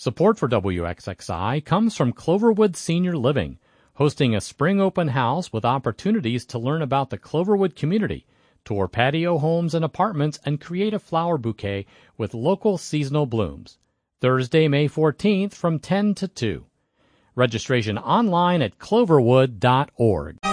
Support for WXXI comes from Cloverwood Senior Living, hosting a spring open house with opportunities to learn about the Cloverwood community, tour patio homes and apartments, and create a flower bouquet with local seasonal blooms. Thursday, May 14th from 10 to 2. Registration online at cloverwood.org.